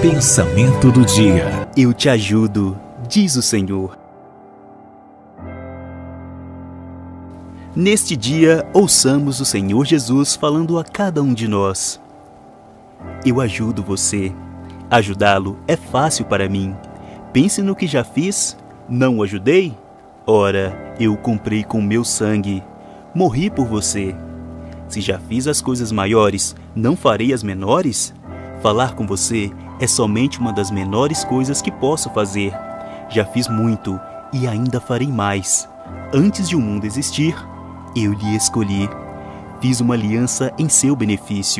Pensamento do dia. Eu te ajudo, diz o Senhor. Neste dia, ouçamos o Senhor Jesus falando a cada um de nós. Eu ajudo você. Ajudá-lo é fácil para mim. Pense no que já fiz. Não o ajudei? Ora, eu o comprei com meu sangue. Morri por você. Se já fiz as coisas maiores, não farei as menores? Falar com você é somente uma das menores coisas que posso fazer. Já fiz muito e ainda farei mais. Antes de o mundo existir, eu lhe escolhi. Fiz uma aliança em seu benefício.